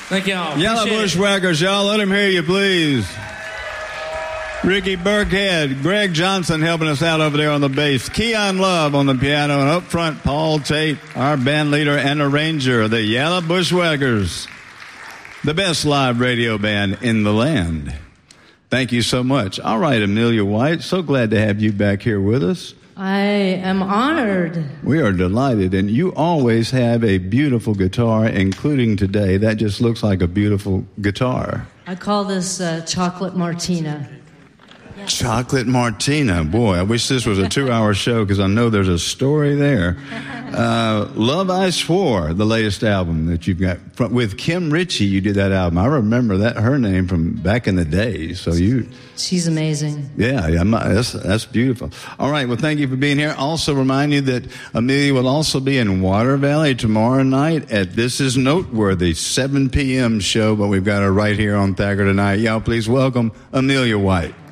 Thank y'all. Yellow Bushwhackers, y'all. Let him hear you, please. Ricky Burkhead, Greg Johnson helping us out over there on the bass, Keon Love on the piano, and up front, Paul Tate, our band leader and arranger of the Yellow Bushwhackers, the best live radio band in the land. Thank you so much. All right, Amelia White, so glad to have you back here with us. I am honored. We are delighted, and you always have a beautiful guitar, including today. That just looks like a beautiful guitar. I call this Chocolate Martina. Chocolate Martina. Boy, I wish this was a 2-hour show because I know there's a story there. Love I Swore, the latest album that you've got. With Kim Ritchie, you did that album. I remember that her name from back in the day. So She's amazing. Yeah, that's beautiful. All right, well, thank you for being here. Also remind you that Amelia will also be in Water Valley tomorrow night at This Is Noteworthy, 7 p.m. show, but we've got her right here on Thacker tonight. Y'all please welcome Amelia White.